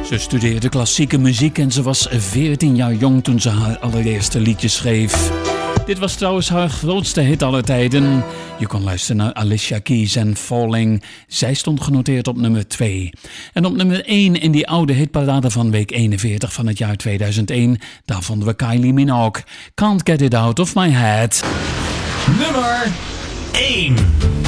Ze studeerde klassieke muziek en ze was 14 jaar jong toen ze haar allereerste liedje schreef. Dit was trouwens haar grootste hit aller tijden. Je kon luisteren naar Alicia Keys en Falling. Zij stond genoteerd op nummer 2. En op nummer 1 in die oude hitparade van week 41 van het jaar 2001... daar vonden we Kylie Minogue. Can't Get It Out of My Head. Nummer 1.